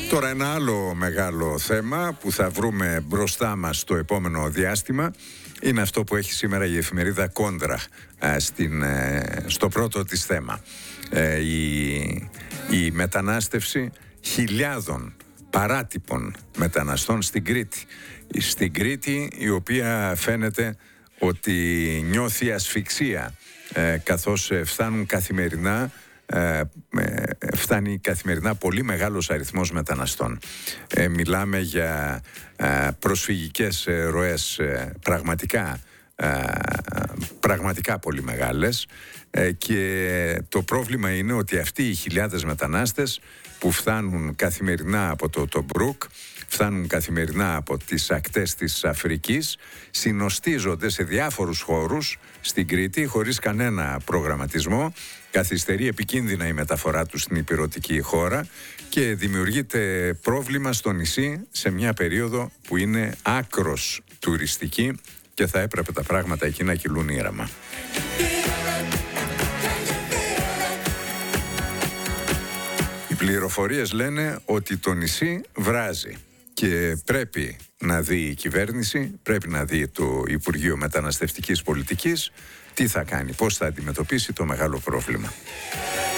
Τώρα ένα άλλο μεγάλο θέμα που θα βρούμε μπροστά μας το επόμενο διάστημα είναι αυτό που έχει σήμερα η εφημερίδα Κόντρα στο πρώτο της θέμα. Η μετανάστευση χιλιάδων παράτυπων μεταναστών στην Κρήτη. Στην Κρήτη, η οποία φαίνεται ότι νιώθει ασφυξία καθώς φτάνει καθημερινά πολύ μεγάλος αριθμός μεταναστών. Μιλάμε για προσφυγικές ροές πραγματικά πολύ μεγάλες, και το πρόβλημα είναι ότι αυτοί οι χιλιάδες μετανάστες που φτάνουν καθημερινά από το Τομπρούκ, φτάνουν καθημερινά από τις ακτές της Αφρικής, συνοστίζονται σε διάφορους χώρους στην Κρήτη χωρίς κανένα προγραμματισμό. Καθυστερεί επικίνδυνα η μεταφορά τους στην ηπειρωτική χώρα και δημιουργείται πρόβλημα στο νησί σε μια περίοδο που είναι άκρος τουριστική και θα έπρεπε τα πράγματα εκεί να κυλούν ήρεμα. Οι πληροφορίες λένε ότι το νησί βράζει και πρέπει να δει η κυβέρνηση, πρέπει να δει το Υπουργείο Μεταναστευτικής Πολιτικής τι θα κάνει, πώς θα αντιμετωπίσει το μεγάλο πρόβλημα.